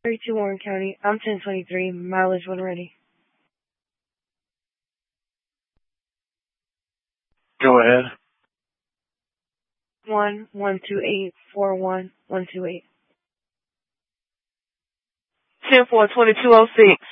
32 Warren County. I'm 1023. Mileage when ready. Go ahead. 112841 128. 10-4-2206.